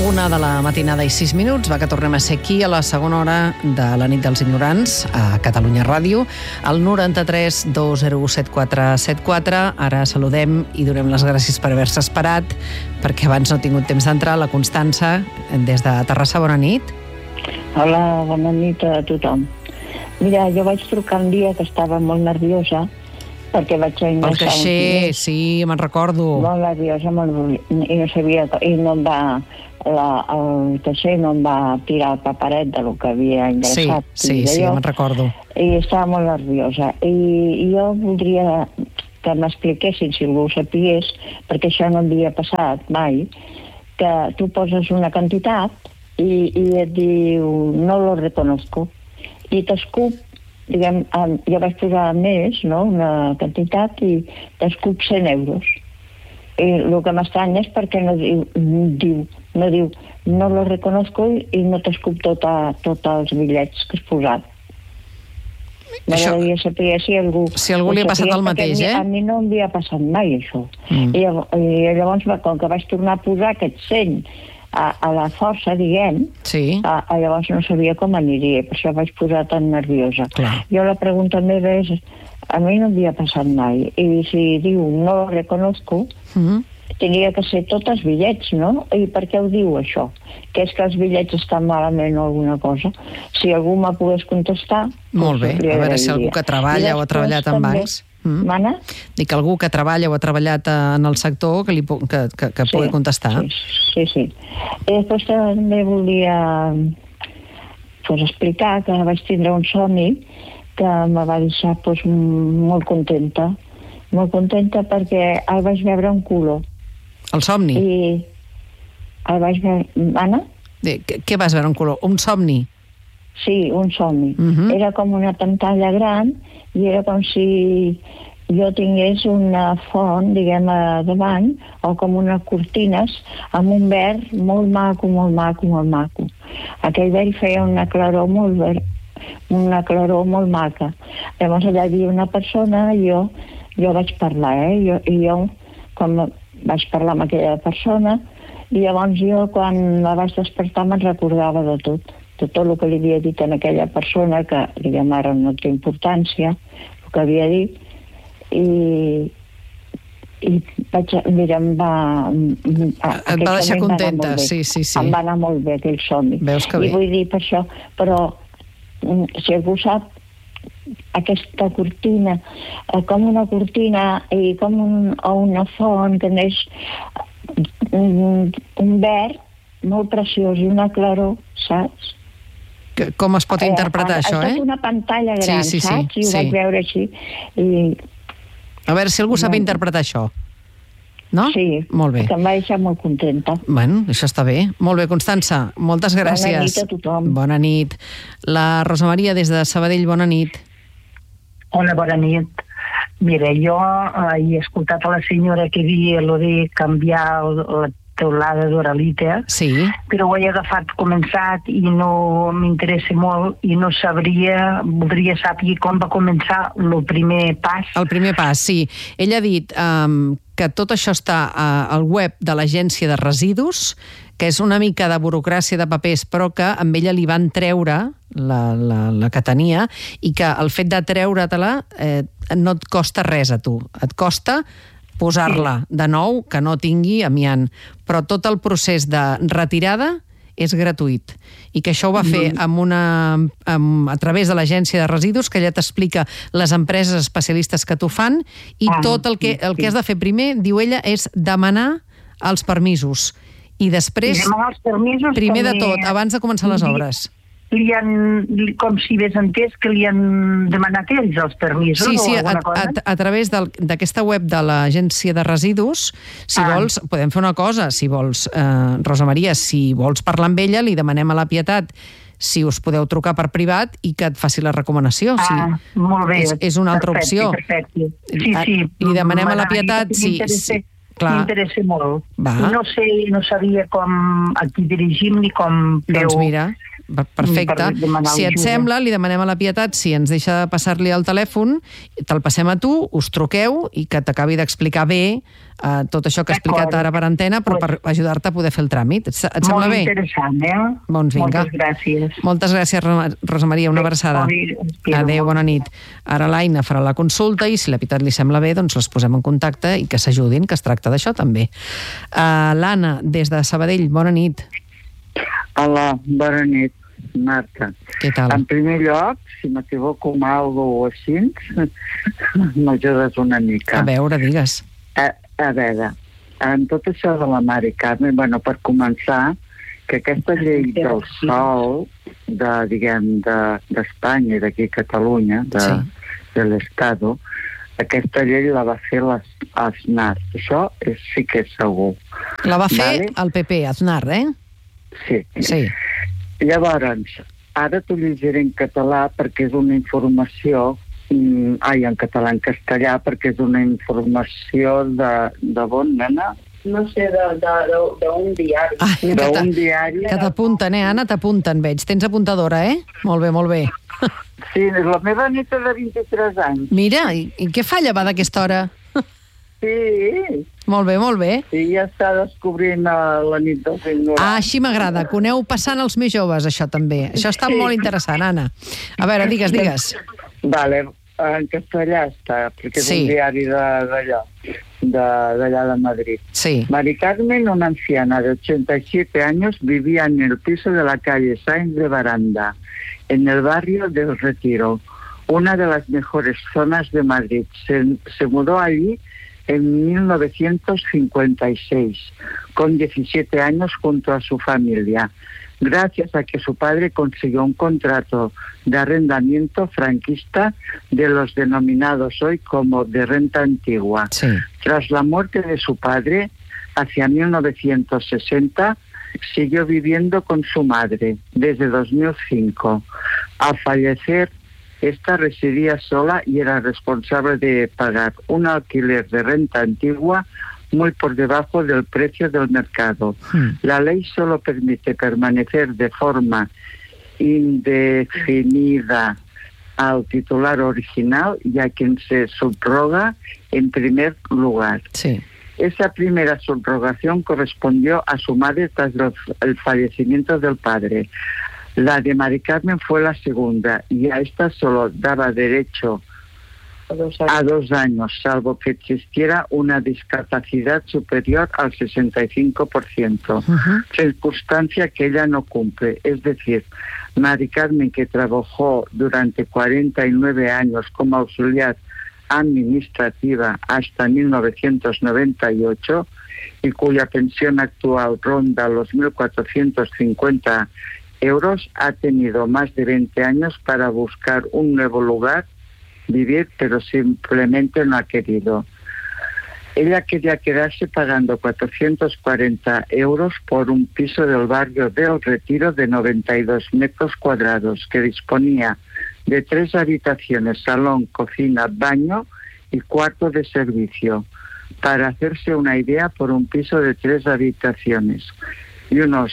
1 de la matinada i 6 minuts. Va que tornem a ser aquí a la segona hora de la nit dels ignorants a Catalunya Ràdio, al 93 201 7474. Ara saludem i donem les gràcies per haver-se esperat, perquè abans no ha tingut temps d'entrar. La Constança, des de Terrassa, bona nit. Hola, bona nit a tothom. Mira, jo vaig trucar un dia que estava molt nerviosa perquè vaig ingressar el caixer, sí, me'n recordo. Molt nerviosa, i no sabia, i no em va, el caixer no em va tirar el paperet del que havia ingressat. Sí, me'n recordo. I estava molt nerviosa. I jo voldria que m'expliquessin, si algú ho sapies, perquè això no havia passat mai, que tu poses una quantitat i et diu no lo reconozco, i t'escup, diguem, jo vaig posar més, no?, una quantitat, i t'escup 100 euros. I el que m'estranya és perquè no diu no lo reconozco i no t'escup tots els bitllets que has posat. M'agradaria saber si algú li ha passat el mateix, A mi no em havia passat mai, això. I llavors, com que vaig tornar a posar aquest 100 a la força, diguem, llavors no sabia com aniria, per això vaig posar tan nerviosa. Jo la pregunta meva és, a mi no havia passat mai, i si diu no lo reconozco, tenia que ser tots els bitllets, no? I per què ho diu, això? Que és que els bitllets estan malament o alguna cosa? Si algú m'ha pogués contestar... Molt bé, a veure si algú que treballa o ha treballat en bancs... Mana? Dic, algú que treballa o ha treballat en el sector que pugui contestar. Sí. I després també volia explicar que vaig tindre un somni que em va deixar molt contenta perquè el vaig veure en color. El somni? I el vaig veure... Anna? Què vas veure en color? Un somni? Sí, un somni. Era com una pantalla gran i era com si jo tingués una font, diguem, davant, o com unes cortines, amb un verd molt maco, molt maco, molt maco. Aquell verd feia una claror molt maca. Llavors allà hi havia una persona i jo vaig parlar, i jo com vaig parlar amb aquella persona, i llavors jo quan la vaig despertar me'n recordava de tot el que li havia dit a aquella persona, que diguem ara no té importància el que havia dit, i mira, em va deixar contenta, sí. Em va anar molt bé aquell somni. Veus que bé. I vull dir per això, però si algú sap aquesta cortina, com una cortina i com una font que neix un verd molt preciós i una claror, saps? Com es pot interpretar això, és una pantalla gran, saps? I ho vaig veure així. A veure si algú sap interpretar això. No? Sí, molt bé. Que em va deixar molt contenta. Bueno, això està bé. Molt bé, Constança, moltes gràcies. Bona nit a tothom. Bona nit. La Rosa Maria, des de Sabadell, bona nit. Hola, bona nit. Mira, jo he escoltat a la senyora que dia lo de canviar la teulada d'Oralita, però ho he agafat començat i no m'interessa molt i no voldria saber com va començar el primer pas. El primer pas, sí. Ella ha dit que tot això està al web de l'Agència de Residus, que és una mica de burocràcia de papers, però que amb ella li van treure la que tenia, i que el fet de treure-te-la no et costa res a tu. Et costa posar-la de nou, que no tingui amiant. Però tot el procés de retirada és gratuït. I que això ho va fer a través de l'Agència de Residus, que ella t'explica les empreses especialistes que t'ho fan, i tot el que has de fer primer, diu ella, és demanar els permisos. I després, primer de tot, abans de començar les obres. Com si hagués entès que li han demanat ells els permisos o alguna cosa? Sí, a través d'aquesta web de l'Agència de Residus, si vols, podem fer una cosa, si vols, Rosa Maria, si vols parlar amb ella, li demanem a la Pietat si us podeu trucar per privat i que et faci la recomanació. Molt bé. És una altra opció. Perfecte. Sí. Li demanem a la Pietat si... M'interessa molt. No sabia com a qui dirigim ni com feu. Doncs mira, Perfecte. Si et sembla, li demanem a la Pietat si ens deixa passar-li el telèfon, te'l passem a tu, us truqueu i que t'acabi d'explicar bé tot això que ha explicat ara per antena, però per ajudar-te a poder fer el tràmit. Et sembla bé? Molt interessant, Doncs vinga. Moltes gràcies. Moltes gràcies, Rosa Maria, una abraçada. Adéu, bona nit. Ara l'Aina farà la consulta i si la Pietat li sembla bé, doncs les posem en contacte i que s'ajudin, que es tracta d'això també. L'Anna, des de Sabadell, bona nit. Hola, bona nit, Marta. Què tal? En primer lloc, si m'equivoco amb alguna cosa així, m'ajudes una mica. A veure, digues. A veure, en tot això de la Mari Carmen, per començar, que aquesta llei del sòl, d'Espanya i d'aquí a Catalunya, de l'Estado, aquesta llei la va fer l'Aznar. Això sí que és segur. La va fer el PP, Aznar, Sí. Llavors, ara t'ho llegiré en català perquè és una informació, en català, en castellà, perquè és una informació de bon, nena? No sé, d'un diari. D'un diari. Que t'apunten, Anna, t'apunten, veig. Tens apuntadora, Molt bé, molt bé. Sí, és la meva neta de 23 anys. Mira, i què fa llevar d'aquesta hora? Sí. Molt bé, molt bé. Sí, ja està descobrint la nit dels ignorants. Així m'agrada, que ho aneu passant als més joves, això també. Això està molt interessant, Anna. A veure, digues. Vale, en castellà està, perquè és un diari d'allà de Madrid. Sí. Mari Carmen, una anciana de 87 años, vivía en el piso de la calle Sáenz de Baranda, en el barrio del Retiro, una de las mejores zonas de Madrid. Se mudó allí en 1956, con 17 años junto a su familia, gracias a que su padre consiguió un contrato de arrendamiento franquista de los denominados hoy como de renta antigua. Sí. Tras la muerte de su padre, hacia 1960, siguió viviendo con su madre desde 2005. Al fallecer, esta residía sola y era responsable de pagar un alquiler de renta antigua muy por debajo del precio del mercado. La ley solo permite permanecer de forma indefinida al titular original y a quien se subroga en primer lugar. Sí. Esa primera subrogación correspondió a su madre tras el fallecimiento del padre. La de Mari Carmen fue la segunda y a esta solo daba derecho a 2 años, salvo que existiera una discapacidad superior al 65%, circunstancia que ella no cumple. Es decir, Mari Carmen, que trabajó durante 49 años como auxiliar administrativa hasta 1998 y cuya pensión actual ronda los 1.450 euros, ha tenido más de 20 años para buscar un nuevo lugar, vivir, pero simplemente no ha querido. Ella quería quedarse pagando 440 euros por un piso del barrio del Retiro de 92 metros cuadrados, que disponía de 3 habitaciones, salón, cocina, baño y cuarto de servicio. Para hacerse una idea, por un piso de 3 habitaciones y unos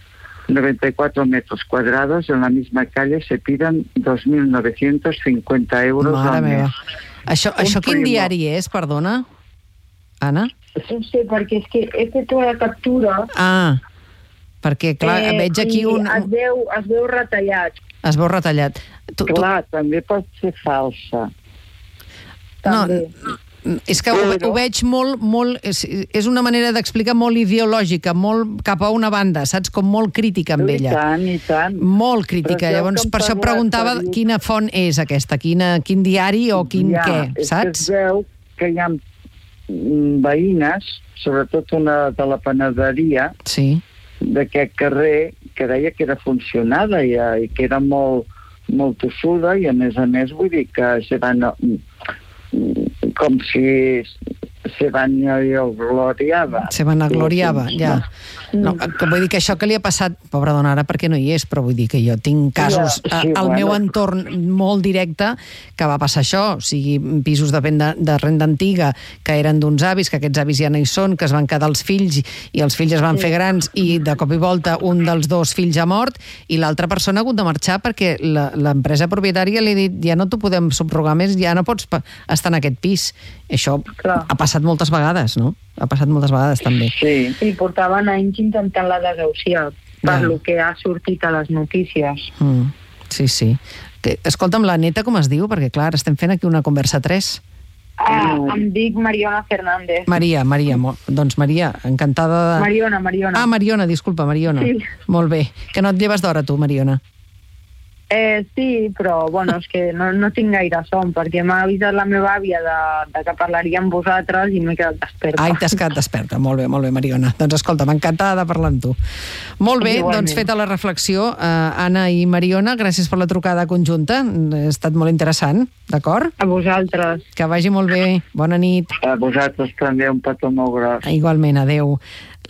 94 metros cuadrados en la misma calle se piden 2.950 euros al mes. Això quin diari és, perdona, Anna? No sé, perquè és que he fet una captura... perquè, clar, veig aquí un... Es veu retallat. Es veu retallat. Clar, també pot ser falsa. També. No, és que ho veig molt... És una manera d'explicar molt ideològica, molt cap a una banda, saps? Com molt crítica amb ella. I tant. Molt crítica. Llavors, per això preguntava quina font és aquesta, quin diari o quin què, saps? Es veu que hi ha veïnes, sobretot una de la panaderia, d'aquest carrer, que deia que era funcionada i que era molt tossuda i, a més, vull dir que se van... com si se vanagloriava. Se vanagloriava, ja. No, vull dir que això que li ha passat, pobra dona, ara perquè no hi és, però vull dir que jo tinc casos al meu entorn molt directe que va passar això, o sigui, pisos de renda antiga que eren d'uns avis, que aquests avis ja no hi són, que es van quedar els fills i els fills es van fer grans i de cop i volta un dels dos fills ha mort i l'altra persona ha hagut de marxar perquè l'empresa propietària li ha dit ja no t'ho podem subrogar més, ja no pots estar en aquest pis. Això ha passat moltes vegades, no? Ha passat moltes vegades, també. Sí. I portaven anys intentant la desahuciar, per lo que ha sortit a les notícies. Sí, sí. Escolta'm, la neta com es diu? Perquè, clar, estem fent aquí una conversa 3. Em dic Mariona Fernández. Maria. Doncs Maria, encantada de... Mariona. Ah, Mariona, disculpa, Mariona. Sí. Molt bé. Que no et lleves d'hora, tu, Mariona? Sí, però bueno, és que no tinc gaire son, perquè m'ha avisat la meva àvia de que parlaria amb vosaltres i m'he quedat desperta. Ai, t'has quedat desperta. Molt bé, Mariona. Doncs escolta, m'encantada de parlar amb tu. Molt bé, doncs feta la reflexió, Anna i Mariona, gràcies per la trucada conjunta. Ha estat molt interessant, d'acord? A vosaltres. Que vagi molt bé. Bona nit. A vosaltres també, un petó molt gros. Igualment, adeu.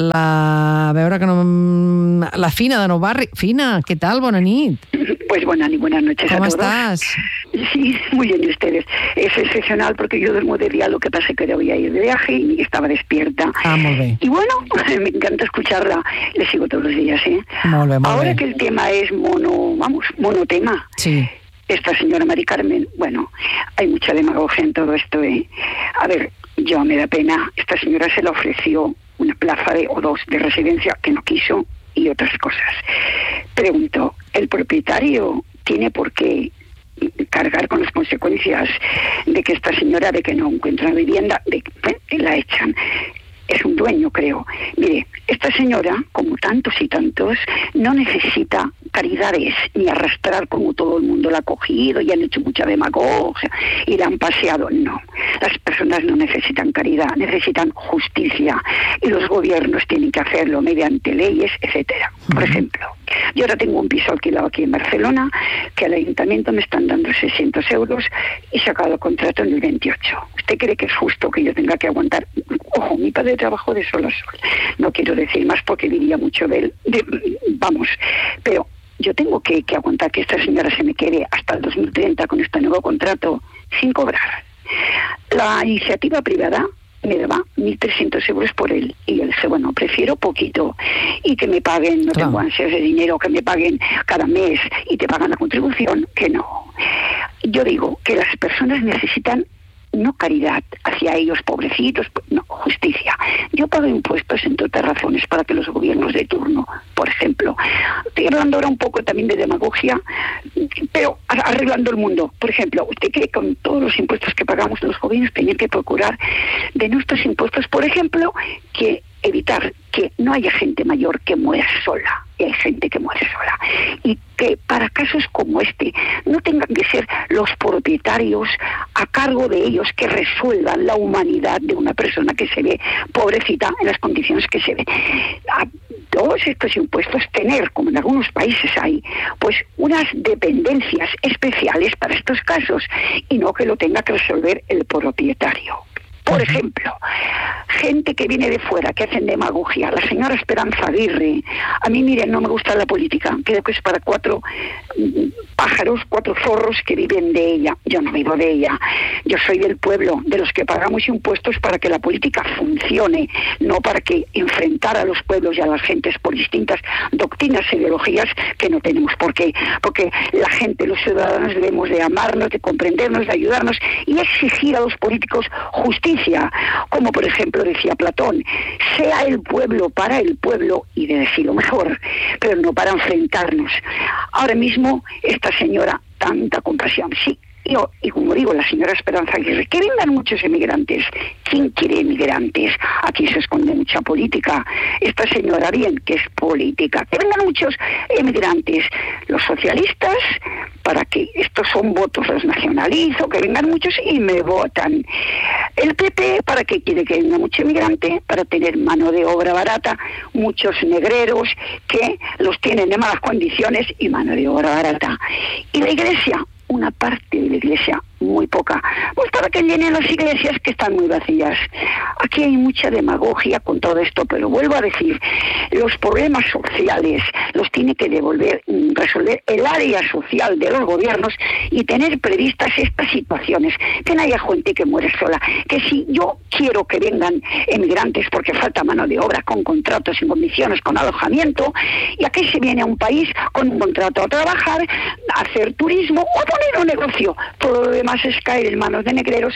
A veure que no... La Fina de Nou Barri. Fina, ¿qué tal? Bona nit. Pues buenas noches a todos. ¿Cómo estás? Sí, muy bien, ¿y ustedes? Es excepcional porque yo duermo de día, lo que pasa es que voy a ir de viaje y estaba despierta. Ah, muy bien. Y bueno, me encanta escucharla, le sigo todos los días, ¿eh? Muy bien, Ahora que el tema es monotema. Sí. Esta señora Mari Carmen, bueno, hay mucha demagogia en todo esto, ¿eh? A ver, yo me da pena, esta señora se le ofreció una plaza o dos de residencia que no quiso y otras cosas. Pregunto, ¿el propietario tiene por qué cargar con las consecuencias de que esta señora ve que no encuentra una vivienda, de que la echan? Es un dueño, creo. Mire, esta señora, como tantos y tantos, no necesita caridades ni arrastrar como todo el mundo la ha cogido y han hecho mucha demagogia y la han paseado. No, las personas no necesitan caridad, necesitan justicia y los gobiernos tienen que hacerlo mediante leyes, etcétera. Por ejemplo, yo ahora tengo un piso alquilado aquí en Barcelona que al ayuntamiento me están dando 600 euros y he sacado el contrato en el 28. ¿Usted cree que es justo que yo tenga que aguantar? Ojo, mi padre trabajó de sol a sol. No quiero decir más porque diría mucho de él. Pero yo tengo que aguantar que esta señora se me quede hasta el 2030 con este nuevo contrato sin cobrar. La iniciativa privada me daba 1.300 euros por él. Y yo dije, bueno, prefiero poquito y que me paguen, no tengo ansias de dinero, que me paguen cada mes y te pagan la contribución, que no. Yo digo que las personas necesitan no caridad hacia ellos, pobrecitos, no, justicia. Yo pago impuestos, entre otras razones, para que los gobiernos de turno, por ejemplo, estoy hablando ahora un poco también de demagogia, pero arreglando el mundo. Por ejemplo, ¿usted cree que con todos los impuestos que pagamos los gobiernos tenían que procurar de nuestros impuestos, por ejemplo, que evitar que no haya gente mayor que muera sola? Y hay gente que muere sola. Y que para casos como este no tengan que ser los propietarios a cargo de ellos que resuelvan la humanidad de una persona que se ve pobrecita en las condiciones que se ve. A todos estos impuestos tener, como en algunos países hay, pues unas dependencias especiales para estos casos y no que lo tenga que resolver el propietario. Por ejemplo, gente que viene de fuera, que hacen demagogia. La señora Esperanza Aguirre. A mí, miren, no me gusta la política. Creo que es para 4 pájaros, 4 zorros que viven de ella. Yo no vivo de ella. Yo soy del pueblo, de los que pagamos impuestos para que la política funcione, no para que enfrentar a los pueblos y a las gentes por distintas doctrinas e ideologías que no tenemos por qué. Porque la gente, los ciudadanos, debemos de amarnos, de comprendernos, de ayudarnos y exigir a los políticos justicia. Como por ejemplo decía Platón, sea el pueblo para el pueblo y de decirlo mejor, pero no para enfrentarnos. Ahora mismo esta señora, tanta compasión, sí. Y como digo, la señora Esperanza Aguirre, que vengan muchos emigrantes. ¿Quién quiere emigrantes? Aquí se esconde mucha política. Esta señora, bien, que es política. Que vengan muchos emigrantes. Los socialistas, para que estos son votos, los nacionalizo, que vengan muchos y me votan. El PP, ¿para qué quiere que venga mucho emigrante? Para tener mano de obra barata, muchos negreros que los tienen de malas condiciones y mano de obra barata. Y la Iglesia, una parte de la Iglesia, muy poca, pues para que llenen las iglesias que están muy vacías. Aquí hay mucha demagogia con todo esto, pero vuelvo a decir, los problemas sociales los tiene que resolver el área social de los gobiernos y tener previstas estas situaciones, que no haya gente que muere sola, que si yo quiero que vengan emigrantes porque falta mano de obra, con contratos, sin condiciones, con alojamiento, y aquí se viene a un país con un contrato a trabajar, a hacer turismo o a poner un negocio. Todo lo demás es caer en manos de negreros,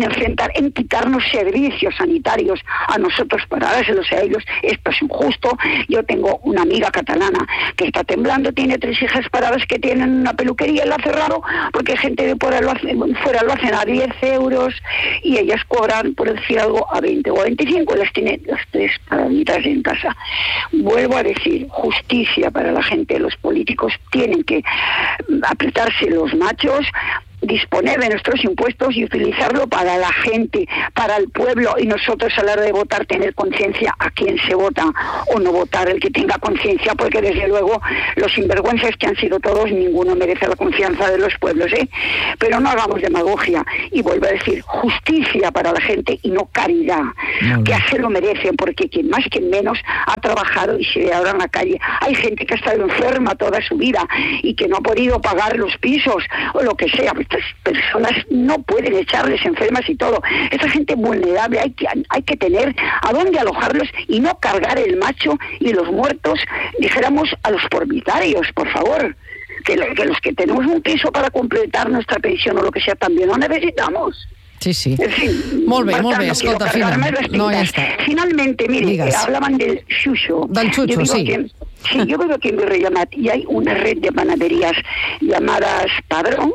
en quitarnos servicios sanitarios a nosotros para dárselos a ellos. Esto es injusto. Yo tengo una amiga catalana que está temblando, tiene 3 hijas paradas que tienen una peluquería y la ha cerrado porque gente de fuera lo hacen a 10 euros y ellas cobran, por decir algo, a 20 o a 25 y las tiene las 3 paraditas en casa. Vuelvo a decir, justicia para la gente. Los políticos tienen que apretarse los machos, disponer de nuestros impuestos y utilizarlo para la gente, para el pueblo, y nosotros a la hora de votar tener conciencia a quién se vota o no votar, el que tenga conciencia, porque desde luego los sinvergüenzas que han sido todos, ninguno merece la confianza de los pueblos, pero no hagamos demagogia, y vuelvo a decir, justicia para la gente y no caridad, que se lo merecen, porque quien más, quien menos ha trabajado y se ve ahora en la calle. Hay gente que ha estado enferma toda su vida y que no ha podido pagar los pisos o lo que sea. Estas personas no pueden echarles enfermas y todo. Esta gente vulnerable hay que tener a dónde alojarlos y no cargar el macho y los muertos, dijéramos, a los propietarios, por favor. Que los que tenemos un piso para completar nuestra pensión o lo que sea también lo necesitamos. Sí, sí. En fin, molt bé, escolta, Fina. No, ja està. Finalmente, mire, hablaban del chucho. Del chucho, sí. Yo vivo aquí en Virrellamat y hay una red de panaderías llamadas Padrón,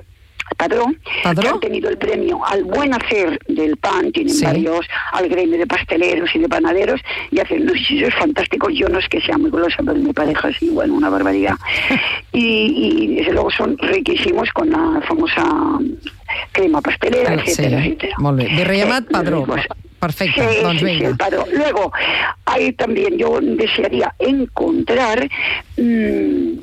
que han tenido el premio al buen hacer del pan, tienen varios, al gremio de pasteleros y de panaderos, y hacen unos chuchos fantásticos. Yo no es que sea muy golosa, pero mi pareja sí, bueno, una barbaridad. Y desde luego son riquísimos con la famosa crema pastelera, etcétera, etcétera. Molt bé. Virrellamat, Padró. Perfecte, doncs vinga. Sí, el Padró. Luego, hay también, yo desearía encontrar un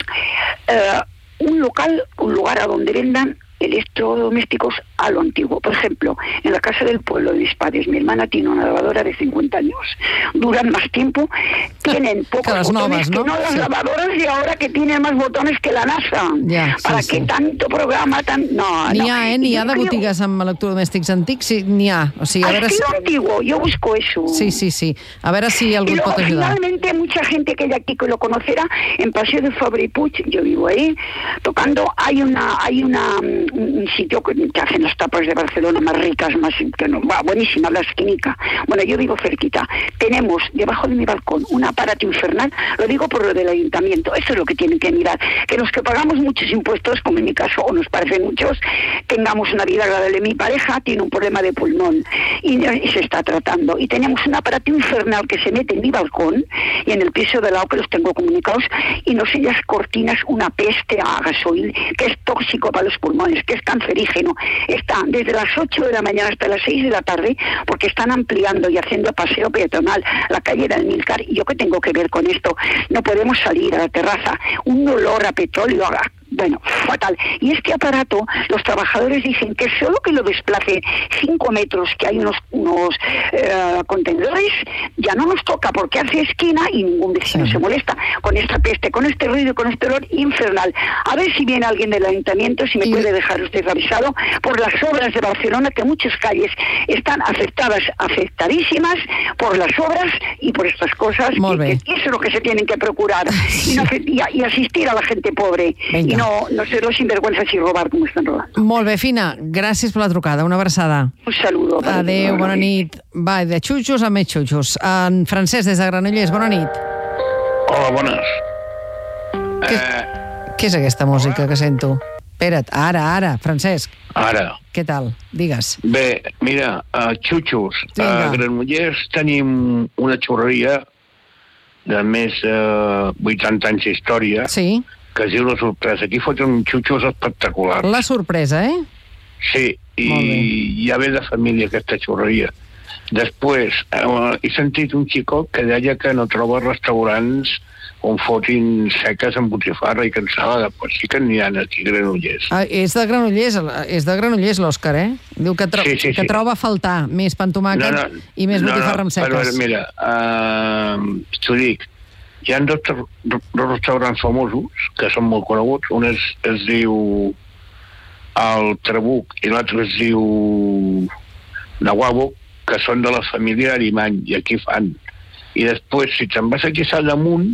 lugar a donde vendan electrodomésticos a lo antiguo. Por ejemplo, en la casa del pueblo de mis padres, mi hermana tiene una lavadora de 50 años. Duran más tiempo, tienen pocos botones, ¿no? Que no las lavadoras de ahora, que tienen más botones que la NASA. ¿Para qué tanto programa? N'hi ha de botigues amb electrodomèstics antics? Sí, n'hi ha. O sigui, estilo antiguo, yo busco eso. Sí. A ver si algún pot ayudar. Finalmente, mucha gente que hay aquí que lo conocerá, en Paseo de Fabra y Puig, yo vivo ahí, tocando, hay un sitio que hacen las tapas de Barcelona más ricas, buenísima, la esquinica. Bueno, yo vivo cerquita. Tenemos debajo de mi balcón un aparato infernal, lo digo por lo del ayuntamiento. Eso es lo que tienen que mirar, que los que pagamos muchos impuestos, como en mi caso, o nos parecen muchos, tengamos una vida agradable. Mi pareja tiene un problema de pulmón y se está tratando, y tenemos un aparato infernal que se mete en mi balcón y en el piso de lado, que los tengo comunicados, y no sé, las cortinas, una peste a gasoil, que es tóxico para los pulmones, que es cancerígeno. Están desde las 8 de la mañana hasta las 6 de la tarde, porque están ampliando y haciendo paseo peatonal la calle del Milcar. ¿Y yo qué tengo que ver con esto? No podemos salir a la terraza. Un olor a petróleo, bueno, fatal. Y este aparato, los trabajadores dicen que solo que lo desplace 5 metros, que hay unos contenedores, ya no nos toca, porque hace esquina y ningún vecino se molesta con esta peste, con este ruido y con este olor infernal. A ver si viene alguien del ayuntamiento, si me puede dejar usted avisado, por las obras de Barcelona, que muchas calles están afectadísimas por las obras y por estas cosas. Que eso es lo que se tienen que procurar. Y asistir a la gente pobre. Venga. I no ser los sinvergüenzas i robar com estan robant. Molt bé, Fina, gràcies per la trucada, una abraçada. Un saludo. Adéu, bona nit. Va, de xutxos a més xutxos. En Francesc, des de Granollers, bona nit. Hola, bones. Què és aquesta música que sento? Espera't, ara, Francesc. Ara. Què tal? Digues. Bé, mira, xutxos. A Granollers tenim una xurreria de més 80 anys d'història. Sí. Que es diu La Sorpresa. Aquí foten xutxos espectaculars. La Sorpresa, Sí, i ja ve de família aquesta xurreria. Després, he sentit un xicot que deia que no troba restaurants on fotin seques amb botifarra i cansada, pues sí que n'hi ha aquí a Granollers. És de Granollers l'Òscar, eh? Diu que troba a faltar més pa amb tomàquet i més botifarra amb seques. Però mira, t'ho dic, hi ha dos restaurants famosos que són molt coneguts. Un es diu el Trabuc i l'altre es diu Nahuabo, que són de la família Arimany, i aquí fan. I després, si te'n vas aquí a Salt d'Amunt,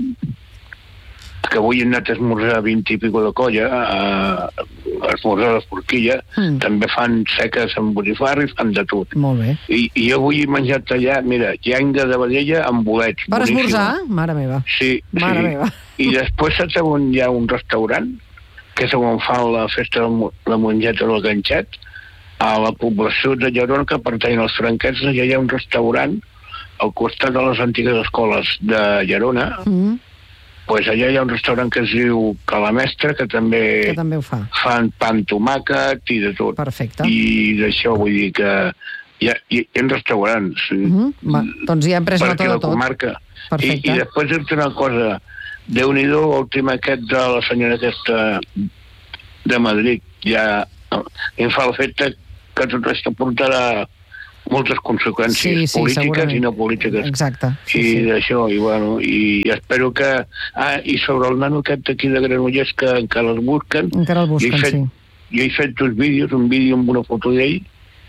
que avui he anat a esmorzar 20 i pico de colla, a esmorzar de forquilla, també fan seques amb botifarra i fan de tot. Molt bé. I jo avui he menjat allà, mira, llenga de vedella amb bolets. Per esmorzar? Mare meva. Sí. Mare meva. I després saps on hi ha un restaurant, que és on fan la festa de la mongeta del ganxet, a la població de Llerona, que pertany als franquets, allà hi ha un restaurant al costat de les antigues escoles de Llerona. Pues allà hi ha un restaurant que es diu Calamestre, que també ho fa. Fan pa amb tomàquet i de tot. Perfecte. I d'això vull dir que hi ha restaurants. Doncs ja hem pres nota de tot. Perfecte. I després dir-te una cosa, Déu-n'hi-do, l'últim aquest de la senyora aquesta de Madrid, ja em fa el fet que tot això portarà moltes conseqüències polítiques i no polítiques. Exacte. I d'això, i bueno, i espero que... i sobre el nano aquest d'aquí de Granollers, que encara el busquen. Encara el busquen, sí. Jo he fet dos vídeos, un vídeo amb una foto d'ell,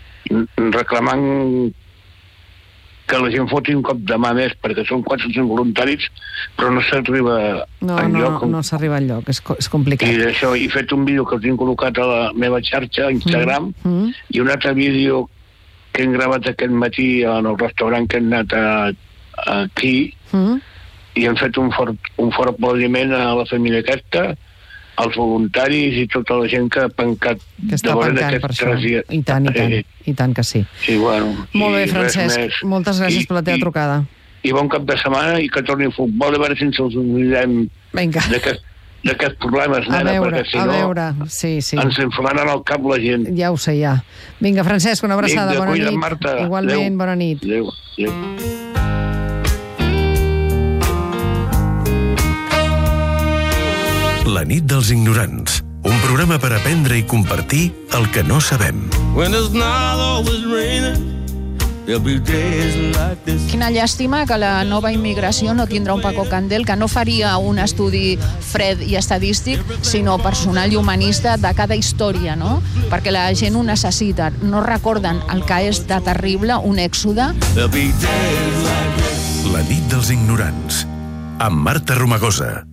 reclamant que la gent foti un cop de mà més, perquè són 400 voluntaris, però no s'arriba enlloc. No s'arriba enlloc, és complicat. I d'això, he fet un vídeo que us he col·locat a la meva xarxa, a Instagram, i un altre vídeo que hem gravat aquest matí en el restaurant que hem anat aquí, i hem fet un fort aplaudiment a la família aquesta, als voluntaris i tota la gent que ha pencat que està pencant per això. I tant que sí. Sí, bueno. Molt bé, Francesc, moltes gràcies per la teva trucada. I bon cap de setmana i que torni el futbol, a veure si ens oblidem d'aquests problemes, nena, perquè si no sí. ens inflaran al cap la gent. Ja ho sé, ja. Vinga, Francesc, una abraçada, bona nit. Marta. Igualment, bona nit. Adéu. La nit dels ignorants, un programa per aprendre i compartir el que no sabem. Quina llàstima que la nova immigració no tindrà un Paco Candel, que no faria un estudi fred i estadístic, sinó personal i humanista de cada història, no? Perquè la gent ho necessita. No recorden el que és de terrible, un èxode. La nit dels ignorants, amb Marta Romagosa.